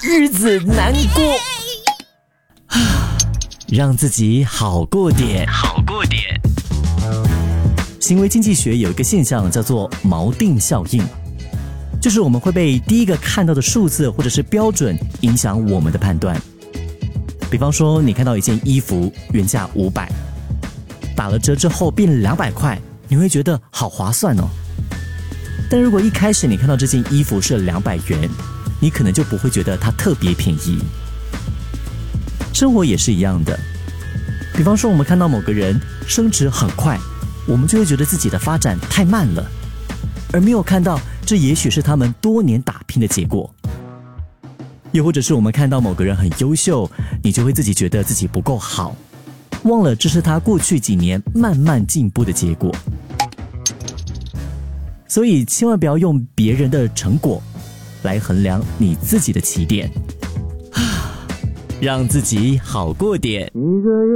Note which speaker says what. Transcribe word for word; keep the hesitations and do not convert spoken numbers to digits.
Speaker 1: 日子难过，让自己好过点，好过点。行为经济学有一个现象叫做锚定效应，就是我们会被第一个看到的数字或者是标准影响我们的判断。比方说，你看到一件衣服原价五百，打了折之后变两百块，你会觉得好划算哦。但如果一开始你看到这件衣服是两百元，你可能就不会觉得它特别便宜。生活也是一样的，比方说我们看到某个人升职很快，我们就会觉得自己的发展太慢了，而没有看到这也许是他们多年打拼的结果。又或者是我们看到某个人很优秀，你就会自己觉得自己不够好，忘了这是他过去几年慢慢进步的结果。所以千万不要用别人的成果来衡量你自己的起点，让自己好过点。